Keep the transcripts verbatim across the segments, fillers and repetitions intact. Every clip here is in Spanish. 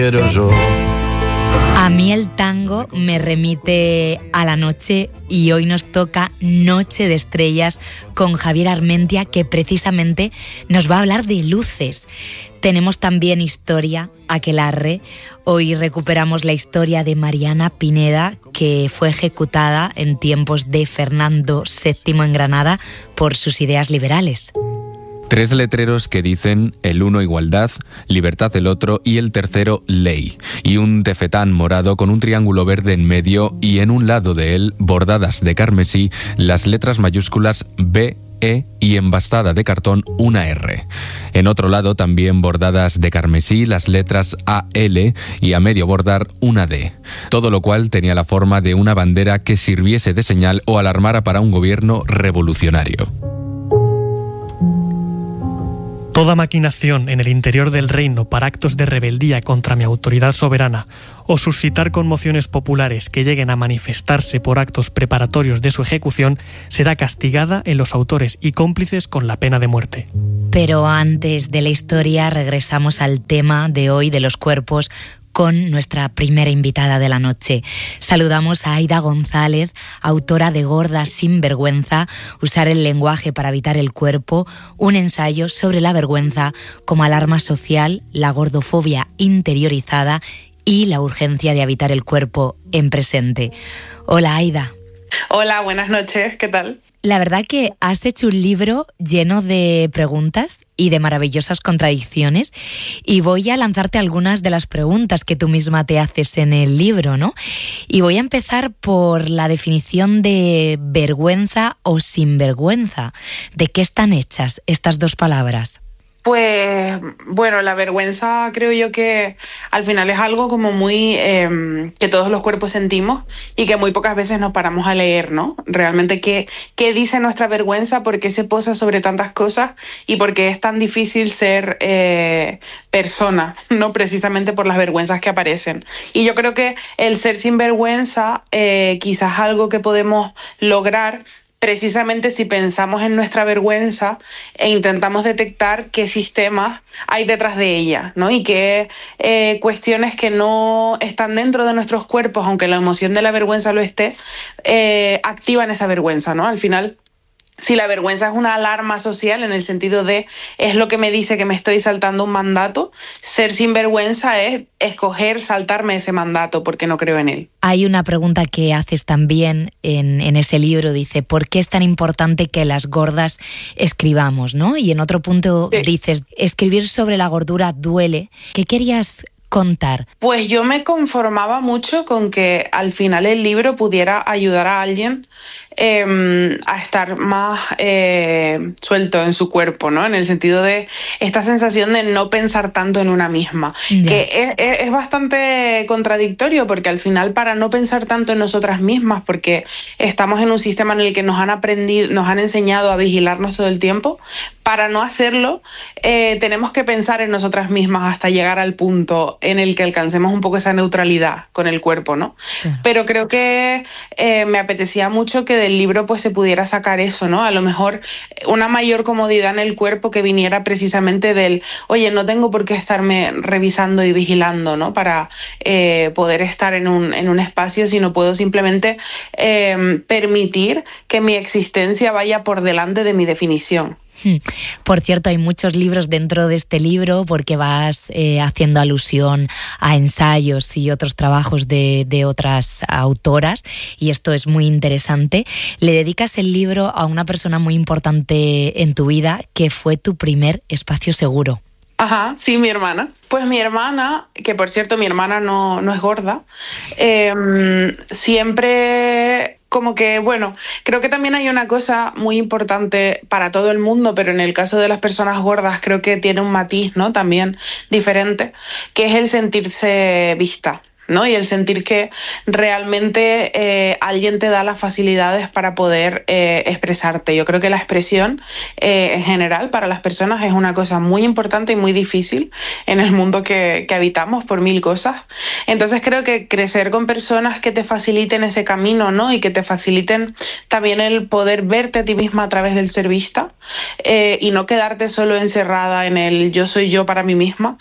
quiero yo. A mí el tango me remite a la noche y hoy nos toca Noche de Estrellas con Javier Armentia, que precisamente nos va a hablar de luces. Tenemos también historia, aquelarre. Hoy recuperamos la historia de Mariana Pineda, que fue ejecutada en tiempos de Fernando séptimo en Granada por sus ideas liberales. Tres letreros que dicen el uno igualdad, libertad del otro y el tercero ley. Y un tefetán morado con un triángulo verde en medio y en un lado de él, bordadas de carmesí, las letras mayúsculas B, E y embastada de cartón una R. En otro lado también bordadas de carmesí las letras A L y a medio bordar una D. Todo lo cual tenía la forma de una bandera que sirviese de señal o alarmara para un gobierno revolucionario. Toda maquinación en el interior del reino para actos de rebeldía contra mi autoridad soberana o suscitar conmociones populares que lleguen a manifestarse por actos preparatorios de su ejecución será castigada en los autores y cómplices con la pena de muerte. Pero antes de la historia regresamos al tema de hoy de los cuerpos con nuestra primera invitada de la noche. Saludamos a Aida González, autora de Gorda sin vergüenza, usar el lenguaje para habitar el cuerpo, un ensayo sobre la vergüenza como alarma social, la gordofobia interiorizada y la urgencia de habitar el cuerpo en presente. Hola, Aida. Hola, buenas noches, ¿qué tal? La verdad que has hecho un libro lleno de preguntas y de maravillosas contradicciones y voy a lanzarte algunas de las preguntas que tú misma te haces en el libro, ¿no? Y voy a empezar por la definición de vergüenza o sinvergüenza. ¿De qué están hechas estas dos palabras? Pues bueno, la vergüenza creo yo que al final es algo como muy eh, que todos los cuerpos sentimos y que muy pocas veces nos paramos a leer, ¿no? Realmente qué, qué dice nuestra vergüenza, por qué se posa sobre tantas cosas y por qué es tan difícil ser eh, persona, no precisamente por las vergüenzas que aparecen. Y yo creo que el ser sin vergüenza eh, quizás algo que podemos lograr precisamente si pensamos en nuestra vergüenza e intentamos detectar qué sistemas hay detrás de ella, ¿no? Y qué eh, cuestiones que no están dentro de nuestros cuerpos, aunque la emoción de la vergüenza lo esté, eh, activan esa vergüenza, ¿no? Al final, si la vergüenza es una alarma social en el sentido de es lo que me dice que me estoy saltando un mandato, ser sinvergüenza es escoger saltarme ese mandato porque no creo en él. Hay una pregunta que haces también en, en ese libro, dice, ¿por qué es tan importante que las gordas escribamos, ¿no? Y en otro punto sí. Dices, escribir sobre la gordura duele. ¿Qué querías contar? Pues yo me conformaba mucho con que al final el libro pudiera ayudar a alguien eh, a estar más eh, suelto en su cuerpo, ¿no? En el sentido de esta sensación de no pensar tanto en una misma, yeah. que es, es, es bastante contradictorio porque al final para no pensar tanto en nosotras mismas, porque estamos en un sistema en el que nos han aprendido, nos han enseñado a vigilarnos todo el tiempo, para no hacerlo eh, tenemos que pensar en nosotras mismas hasta llegar al punto en el que alcancemos un poco esa neutralidad con el cuerpo, ¿no? Yeah. Pero creo que eh, me apetecía mucho que del libro pues se pudiera sacar eso, ¿no? A lo mejor una mayor comodidad en el cuerpo que viniera precisamente del, oye, no tengo por qué estarme revisando y vigilando, ¿no? Para eh, poder estar en un, en un espacio, sino puedo simplemente eh, permitir que mi existencia vaya por delante de mi definición. Por cierto, hay muchos libros dentro de este libro porque vas eh, haciendo alusión a ensayos y otros trabajos de, de otras autoras y esto es muy interesante. Le dedicas el libro a una persona muy importante en tu vida que fue tu primer espacio seguro. Ajá, sí, mi hermana. Pues mi hermana, que por cierto mi hermana no, no es gorda, eh, siempre como que, bueno, creo que también hay una cosa muy importante para todo el mundo, pero en el caso de las personas gordas creo que tiene un matiz, ¿no? También diferente, que es el sentirse vista, ¿no? Y el sentir que realmente eh, alguien te da las facilidades para poder eh, expresarte. Yo creo que la expresión eh, en general para las personas es una cosa muy importante y muy difícil en el mundo que, que habitamos por mil cosas. Entonces creo que crecer con personas que te faciliten ese camino, ¿no? Y que te faciliten también el poder verte a ti misma a través del ser vista eh, y no quedarte solo encerrada en el yo soy yo para mí misma,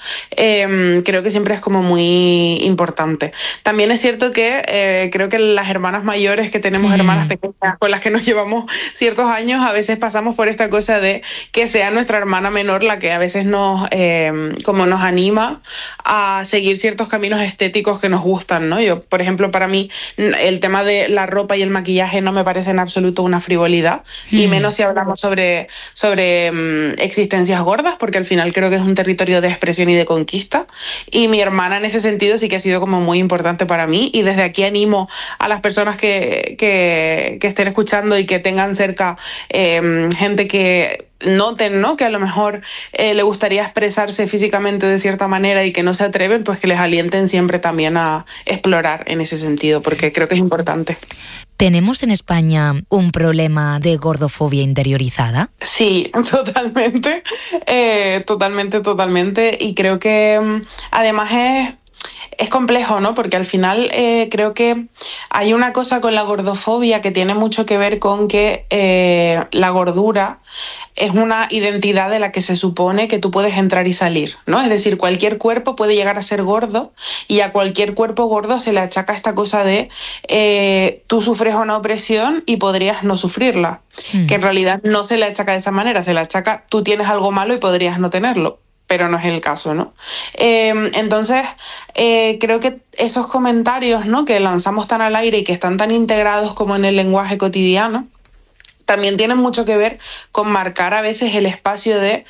eh, creo que siempre es como muy importante. También es cierto que eh, creo que las hermanas mayores que tenemos, mm. hermanas pequeñas con las que nos llevamos ciertos años, a veces pasamos por esta cosa de que sea nuestra hermana menor la que a veces nos, eh, como nos anima a seguir ciertos caminos estéticos que nos gustan, ¿no? Yo, por ejemplo, para mí el tema de la ropa y el maquillaje no me parece en absoluto una frivolidad, mm. y menos si hablamos sobre, sobre um, existencias gordas, porque al final creo que es un territorio de expresión y de conquista, y mi hermana en ese sentido sí que ha sido como muy importante para mí, y desde aquí animo a las personas que, que, que estén escuchando y que tengan cerca eh, gente que noten, ¿no? Que a lo mejor eh, le gustaría expresarse físicamente de cierta manera y que no se atreven, pues que les alienten siempre también a explorar en ese sentido, porque creo que es importante. ¿Tenemos en España un problema de gordofobia interiorizada? Sí, totalmente, eh, totalmente, totalmente, y creo que además es Es complejo, ¿no? Porque al final eh, creo que hay una cosa con la gordofobia que tiene mucho que ver con que eh, la gordura es una identidad de la que se supone que tú puedes entrar y salir, ¿no? Es decir, cualquier cuerpo puede llegar a ser gordo, y a cualquier cuerpo gordo se le achaca esta cosa de eh, tú sufres una opresión y podrías no sufrirla, mm. que en realidad no se le achaca de esa manera, se le achaca tú tienes algo malo y podrías no tenerlo, pero no es el caso, ¿no? Eh, entonces, eh, creo que esos comentarios, ¿no?, que lanzamos tan al aire y que están tan integrados como en el lenguaje cotidiano, también tienen mucho que ver con marcar a veces el espacio de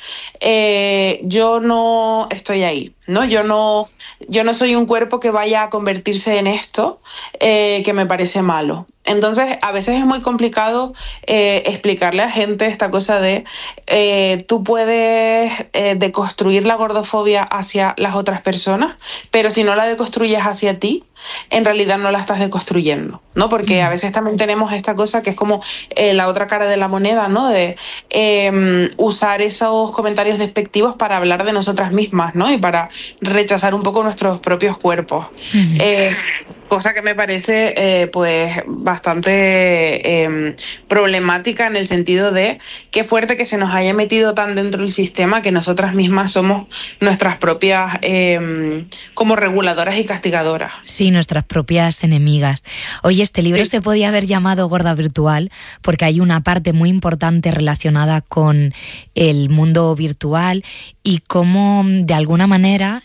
eh, yo no estoy ahí, ¿no? Yo no, yo no soy un cuerpo que vaya a convertirse en esto eh, que me parece malo. Entonces, a veces es muy complicado eh, explicarle a gente esta cosa de eh, tú puedes eh, deconstruir la gordofobia hacia las otras personas, pero si no la deconstruyes hacia ti, en realidad no la estás deconstruyendo, ¿no? Porque a veces también tenemos esta cosa que es como eh, la otra cara de la moneda, ¿no? De eh, usar esos comentarios despectivos para hablar de nosotras mismas, ¿no? Y para rechazar un poco nuestros propios cuerpos. Uh-huh. Eh, cosa que me parece eh, pues bastante eh, problemática en el sentido de qué fuerte que se nos haya metido tan dentro del sistema que nosotras mismas somos nuestras propias eh, como reguladoras y castigadoras. Sí, nuestras propias enemigas. Oye, este libro sí. se podía haber llamado Gorda Virtual porque hay una parte muy importante relacionada con el mundo virtual y cómo de alguna manera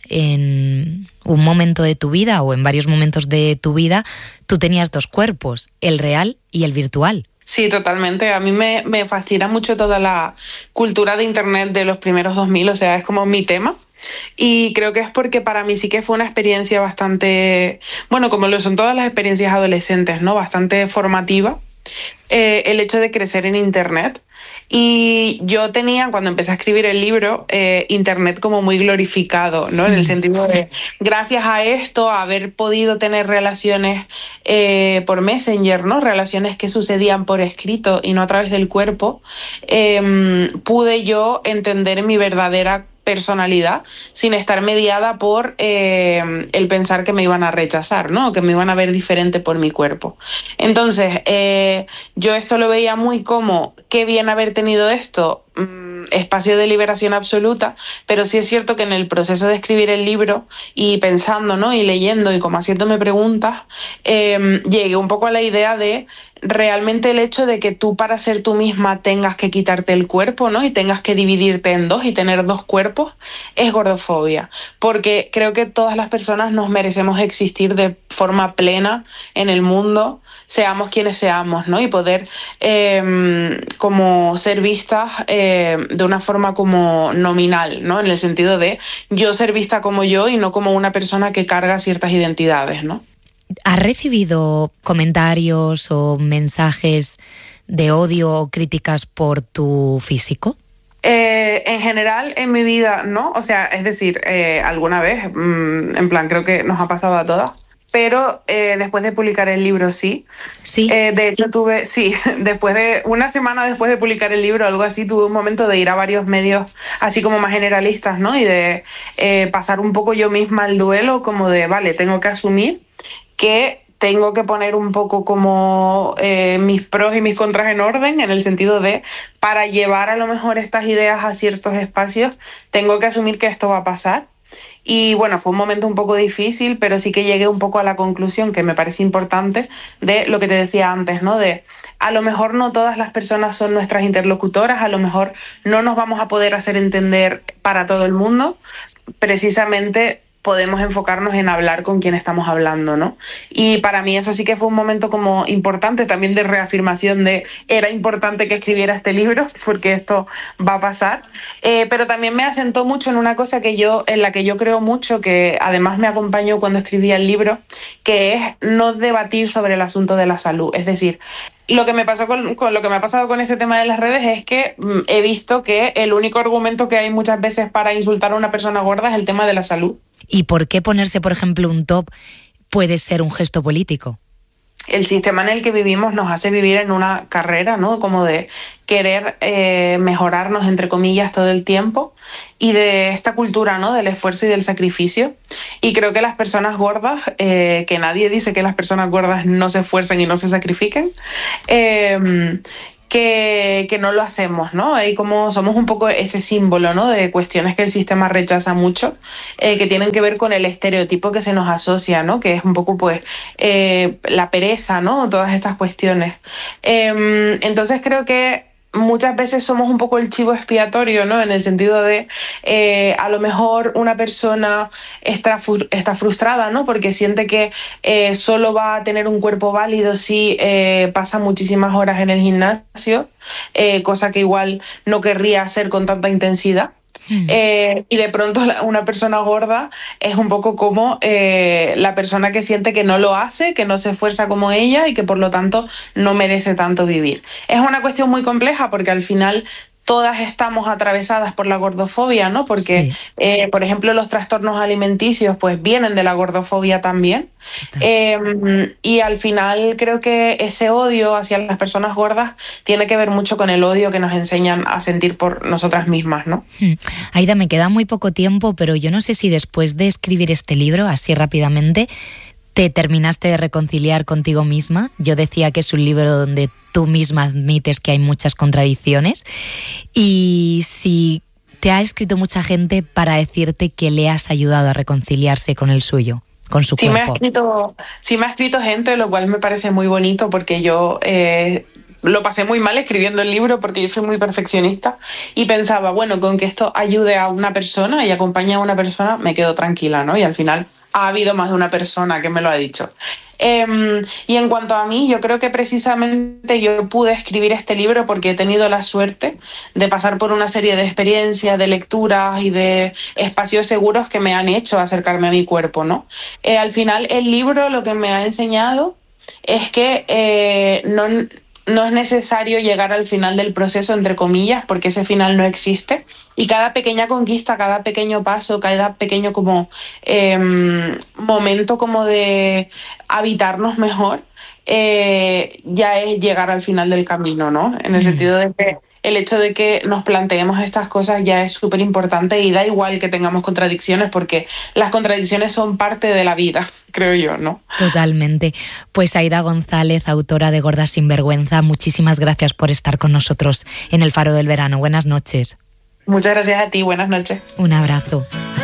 en un momento de tu vida o en varios momentos de tu vida tú tenías dos cuerpos, el real y el virtual. Sí, totalmente. A mí me, me fascina mucho toda la cultura de Internet de los primeros dos mil, o sea, es como mi tema. Y creo que es porque para mí sí que fue una experiencia bastante, bueno, como lo son todas las experiencias adolescentes, ¿no? Bastante formativa, eh, el hecho de crecer en Internet. Y yo tenía, cuando empecé a escribir el libro, eh, Internet como muy glorificado, ¿no? En el sentido de, gracias a esto, a haber podido tener relaciones eh, por Messenger, ¿no? Relaciones que sucedían por escrito y no a través del cuerpo, eh, pude yo entender mi verdadera personalidad sin estar mediada por eh, el pensar que me iban a rechazar, ¿no? Que me iban a ver diferente por mi cuerpo. Entonces, eh, yo esto lo veía muy como, qué bien haber tenido esto, mmm, espacio de liberación absoluta, pero sí es cierto que en el proceso de escribir el libro y pensando, ¿no? Y leyendo y como haciéndome preguntas, eh, llegué un poco a la idea de realmente el hecho de que tú para ser tú misma tengas que quitarte el cuerpo, ¿no? Y tengas que dividirte en dos y tener dos cuerpos, es gordofobia. Porque creo que todas las personas nos merecemos existir de forma plena en el mundo, seamos quienes seamos, ¿no? Y poder eh, como ser vistas eh, de una forma como nominal, ¿no? En el sentido de yo ser vista como yo y no como una persona que carga ciertas identidades, ¿no? ¿Has recibido comentarios o mensajes de odio o críticas por tu físico? Eh, en general, en mi vida, no. O sea, es decir, eh, alguna vez, mmm, en plan, creo que nos ha pasado a todas. pero eh, después de publicar el libro sí. Sí. Eh, de hecho tuve, sí, después de, una semana después de publicar el libro, algo así, tuve un momento de ir a varios medios así como más generalistas, ¿no? Y de eh, pasar un poco yo misma el duelo, como de, vale, tengo que asumir que tengo que poner un poco como eh, mis pros y mis contras en orden, en el sentido de, para llevar a lo mejor estas ideas a ciertos espacios, tengo que asumir que esto va a pasar. Y bueno, fue un momento un poco difícil, pero sí que llegué un poco a la conclusión, que me parece importante, de lo que te decía antes, ¿no? De a lo mejor no todas las personas son nuestras interlocutoras, a lo mejor no nos vamos a poder hacer entender para todo el mundo, precisamente podemos enfocarnos en hablar con quien estamos hablando, ¿no? Y para mí eso sí que fue un momento como importante, también de reafirmación de era importante que escribiera este libro, porque esto va a pasar, eh, pero también me asentó mucho en una cosa que yo, en la que yo creo mucho, que además me acompañó cuando escribía el libro, que es no debatir sobre el asunto de la salud. Es decir, lo que me pasó con, con lo que me ha pasado con este tema de las redes es que mm, he visto que el único argumento que hay muchas veces para insultar a una persona gorda es el tema de la salud. ¿Y por qué ponerse, por ejemplo, un top puede ser un gesto político? El sistema en el que vivimos nos hace vivir en una carrera, ¿no? Como de querer eh, mejorarnos, entre comillas, todo el tiempo, y de esta cultura, ¿no? Del esfuerzo y del sacrificio. Y creo que las personas gordas, eh, que nadie dice que las personas gordas no se esfuercen y no se sacrifiquen, eh, Que, que no lo hacemos, ¿no? Y como somos un poco ese símbolo, ¿no? De cuestiones que el sistema rechaza mucho, eh, que tienen que ver con el estereotipo que se nos asocia, ¿no? Que es un poco, pues, eh, la pereza, ¿no? Todas estas cuestiones. Eh, entonces creo que muchas veces somos un poco el chivo expiatorio, ¿no? En el sentido de, eh, a lo mejor una persona está, está frustrada, ¿no? Porque siente que eh, solo va a tener un cuerpo válido si eh, pasa muchísimas horas en el gimnasio, eh, cosa que igual no querría hacer con tanta intensidad. Mm. Eh, y de pronto una persona gorda es un poco como eh, la persona que siente que no lo hace, que no se esfuerza como ella y que por lo tanto no merece tanto vivir. Es una cuestión muy compleja porque al final todas estamos atravesadas por la gordofobia, ¿no? Porque, sí. eh, por ejemplo, los trastornos alimenticios pues vienen de la gordofobia también. Eh, y al final creo que ese odio hacia las personas gordas tiene que ver mucho con el odio que nos enseñan a sentir por nosotras mismas, ¿no? Aida, me queda muy poco tiempo, pero yo no sé si después de escribir este libro, así rápidamente, te terminaste de reconciliar contigo misma. Yo decía que es un libro donde tú misma admites que hay muchas contradicciones, y si te ha escrito mucha gente para decirte que le has ayudado a reconciliarse con el suyo, con su sí cuerpo. Me ha escrito, sí me ha escrito gente, lo cual me parece muy bonito porque yo eh, lo pasé muy mal escribiendo el libro porque yo soy muy perfeccionista y pensaba, bueno, con que esto ayude a una persona y acompañe a una persona, me quedo tranquila, ¿no? Y al final ha habido más de una persona que me lo ha dicho. Eh, y en cuanto a mí, yo creo que precisamente yo pude escribir este libro porque he tenido la suerte de pasar por una serie de experiencias, de lecturas y de espacios seguros que me han hecho acercarme a mi cuerpo, ¿no? Eh, al final, el libro lo que me ha enseñado es que eh, no... no es necesario llegar al final del proceso, entre comillas, porque ese final no existe. Y cada pequeña conquista, cada pequeño paso, cada pequeño como eh, momento como de habitarnos mejor, eh, ya es llegar al final del camino, ¿no? En el sentido de que el hecho de que nos planteemos estas cosas ya es súper importante y da igual que tengamos contradicciones porque las contradicciones son parte de la vida, creo yo, ¿no? Totalmente. Pues Aida González, autora de Gordas sin vergüenza, muchísimas gracias por estar con nosotros en El Faro del Verano. Buenas noches. Muchas gracias a ti, buenas noches. Un abrazo.